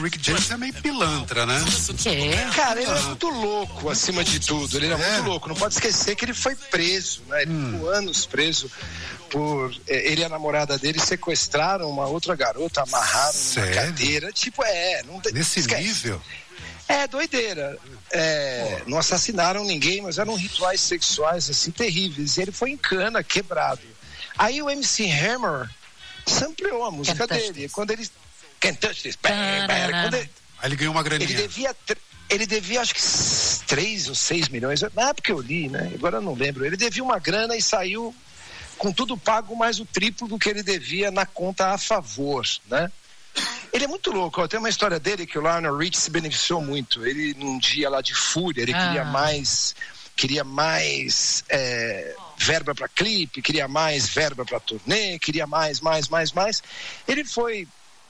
Rick James é meio pilantra, né? Cara, ele é muito louco, acima de tudo. Ele é muito louco. Não pode esquecer que ele foi preso, né? Ele ficou anos preso por... ele e a namorada dele sequestraram uma outra garota, amarraram numa cadeira. Tipo, nesse esquece. nível? É doideira. Não assassinaram ninguém, mas eram rituais sexuais, assim, terríveis. E ele foi em cana, quebrado. Aí o MC Hammer sampleou a música dele. Quando ele... Can't touch this. Aí ele ganhou uma graninha. Ele devia acho que 3 ou 6 milhões. Na época eu li, né? Agora eu não lembro. Ele devia uma grana e saiu com tudo pago, mais o triplo do que ele devia na conta a favor, né? Ele é muito louco. Tem uma história dele que o Lionel Rich se beneficiou muito. Ele, num dia lá de fúria, ele queria mais verba para clipe, queria mais verba para turnê, queria mais. Ele foi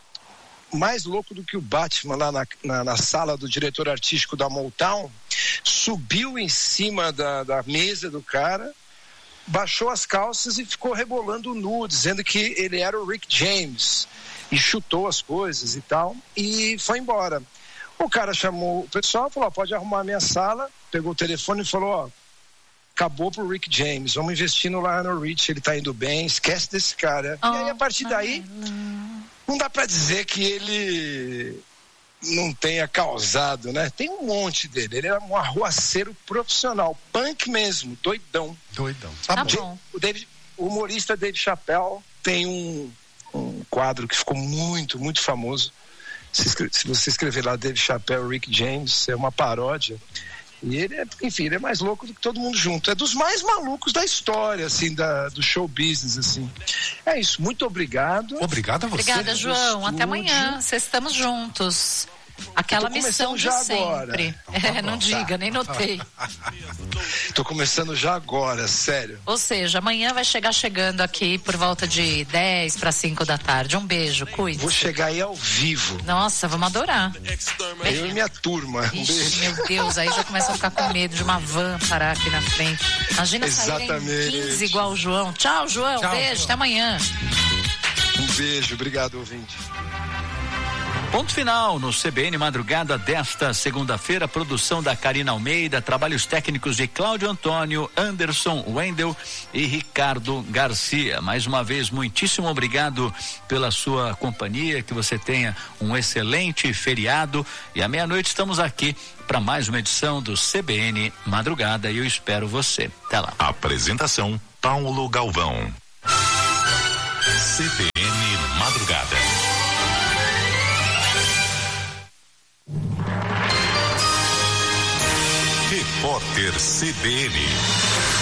mais louco do que o Batman lá na sala do diretor artístico da Motown, subiu em cima da mesa do cara, baixou as calças e ficou rebolando nu, dizendo que ele era o Rick James, e chutou as coisas e tal, e foi embora. O cara chamou o pessoal, falou, pode arrumar a minha sala, pegou o telefone e falou, acabou pro Rick James, vamos investir no Lionel Rich, ele tá indo bem, esquece desse cara. E aí, a partir daí, não dá pra dizer que ele não tenha causado, né? Tem um monte dele, ele é um arruaceiro profissional, punk mesmo, doidão. Tá bom. O humorista Dave Chappelle tem um quadro que ficou muito, muito famoso. Se você escrever lá Dave Chappelle, Rick James, é uma paródia. E ele ele é mais louco do que todo mundo junto. É dos mais malucos da história, assim, do show business, assim. É isso, muito obrigado. Obrigado a você. Obrigada, João. Até amanhã. Estamos juntos. Aquela missão de sempre. Não diga, nem notei. Tô começando já agora, sério. Ou seja, amanhã vai chegando aqui por volta de 10 para 5 da tarde. Um beijo, cuide. Vou chegar aí ao vivo. Nossa, vamos adorar. Eu e minha turma. Ixi, beijo. meu Deus, aí já começa a ficar com medo de uma van parar aqui na frente. Imagina sair em 15 igual o João. Tchau, João. Beijo, João. Até amanhã. Um beijo, obrigado, ouvinte. Ponto final no CBN Madrugada desta segunda-feira, produção da Karina Almeida, trabalhos técnicos de Cláudio Antônio, Anderson Wendel e Ricardo Garcia. Mais uma vez, muitíssimo obrigado pela sua companhia, que você tenha um excelente feriado e à meia-noite estamos aqui para mais uma edição do CBN Madrugada e eu espero você. Até lá. Apresentação Paulo Galvão. CBN Madrugada. Repórter CBN.